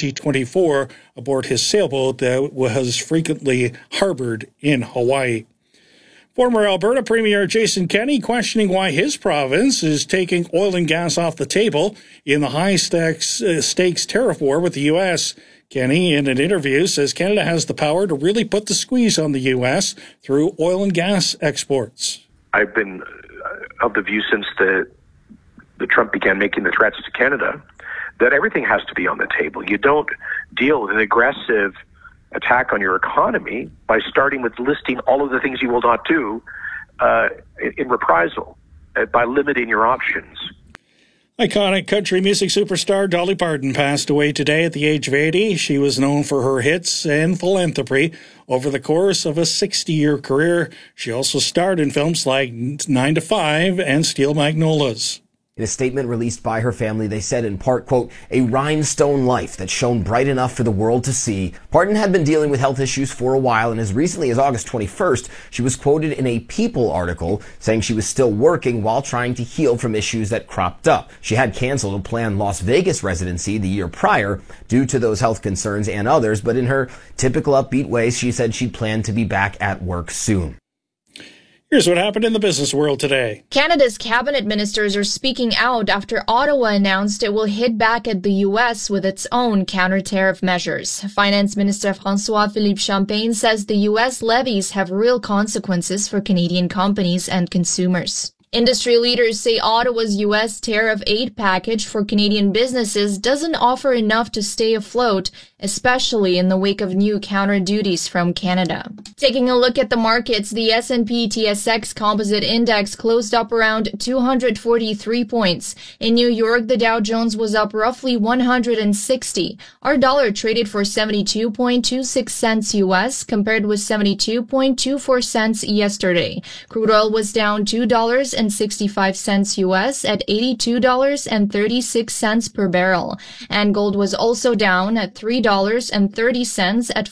2024 aboard his sailboat that was frequently harbored in Hawaii. Former Alberta Premier Jason Kenney questioning why his province is taking oil and gas off the table in the high-stakes tariff war with the U.S. Kenney, in an interview, says Canada has the power to really put the squeeze on the U.S. through oil and gas exports. I've been of the view since the Trump began making the threats to Canada that everything has to be on the table. You don't deal with an aggressive attack on your economy by starting with listing all of the things you will not do in reprisal, by limiting your options. Iconic country music superstar Dolly Parton passed away today at the age of 80. She was known for her hits and philanthropy over the course of a 60-year career. She also starred in films like 9 to 5 and Steel Magnolias. In a statement released by her family, they said in part, quote, a rhinestone life that shone bright enough for the world to see. Parton had been dealing with health issues for a while, and as recently as August 21st, she was quoted in a People article saying she was still working while trying to heal from issues that cropped up. She had canceled a planned Las Vegas residency the year prior due to those health concerns and others, but in her typical upbeat way, she said she'd planned to be back at work soon. Here's what happened in the business world today. Canada's cabinet ministers are speaking out after Ottawa announced it will hit back at the U.S. with its own counter-tariff measures. Finance Minister François-Philippe Champagne says the U.S. levies have real consequences for Canadian companies and consumers. Industry leaders say Ottawa's U.S. tariff aid package for Canadian businesses doesn't offer enough to stay afloat, especially in the wake of new counter-duties from Canada. Taking a look at the markets, the S&P/TSX Composite Index closed up around 243 points. In New York, the Dow Jones was up roughly 160. Our dollar traded for 72.26 cents U.S. compared with 72.24 cents yesterday. Crude oil was down $2.65 U.S. at $82.36 per barrel. And gold was also down at $3.30 at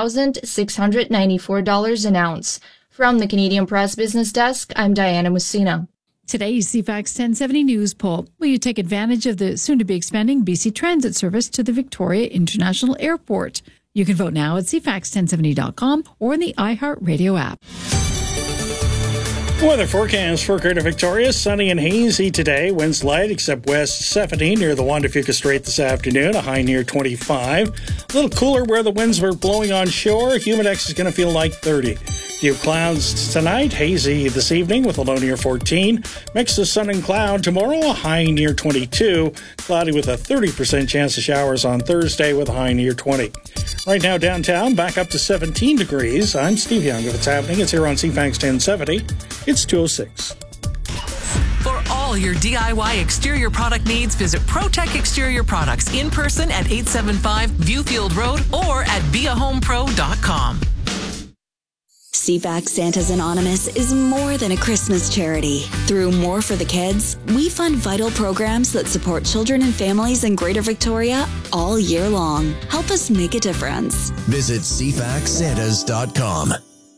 $4,694 an ounce. From the Canadian Press Business Desk, I'm Diana Messina. Today's CFAX 1070 News poll. Will you take advantage of the soon-to-be-expanding BC Transit service to the Victoria International Airport? You can vote now at cfax1070.com or in the iHeartRadio app. Weather forecast for Greater Victoria, sunny and hazy today. Winds light except west 70 near the Juan de Fuca Strait this afternoon, a high near 25. A little cooler where the winds were blowing on shore. Humidex is going to feel like 30. Few clouds tonight, hazy this evening with a low near 14. Mix of sun and cloud tomorrow, a high near 22. Cloudy with a 30% chance of showers on Thursday with a high near 20. Right now downtown, back up to 17 degrees. I'm Steve Young. If it's happening, it's here on CFAX 1070. It's 2:06. For all your DIY exterior product needs, visit ProTech Exterior Products in person at 875 Viewfield Road or at beahomepro.com. CFAX Santa's Anonymous is more than a Christmas charity. Through More for the Kids, we fund vital programs that support children and families in Greater Victoria all year long. Help us make a difference. Visit cfaxsantas.com.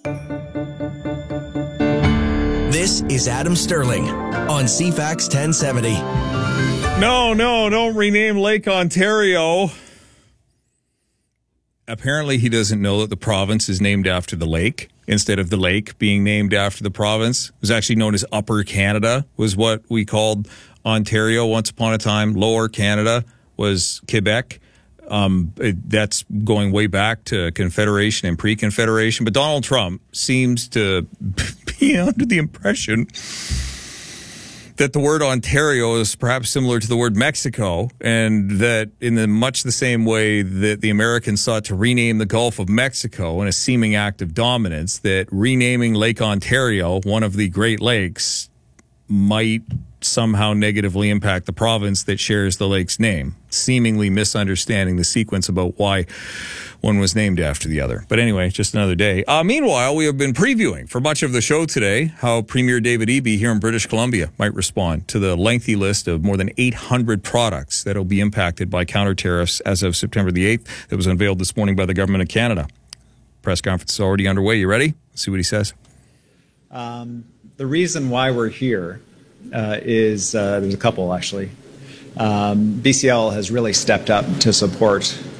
This is Adam Sterling on CFAX 1070. No, don't rename Lake Ontario. Apparently he doesn't know that the province is named after the lake instead of the lake being named after the province. It was actually known as Upper Canada, was what we called Ontario once upon a time. Lower Canada was Quebec. That's going way back to Confederation and pre-Confederation. But Donald Trump seems to be under the impression that the word Ontario is perhaps similar to the word Mexico, and that in much the same way that the Americans sought to rename the Gulf of Mexico in a seeming act of dominance, that renaming Lake Ontario, one of the Great Lakes, might somehow negatively impact the province that shares the lake's name, seemingly misunderstanding the sequence about why one was named after the other. But anyway, just another day. Meanwhile, we have been previewing for much of the show today how Premier David Eby here in British Columbia might respond to the lengthy list of more than 800 products that will be impacted by counter tariffs as of September the 8th that was unveiled this morning by the Government of Canada. Press conference is already underway. You ready? Let's see what he says. The reason why we're here is there's a couple, actually. BCL has really stepped up to support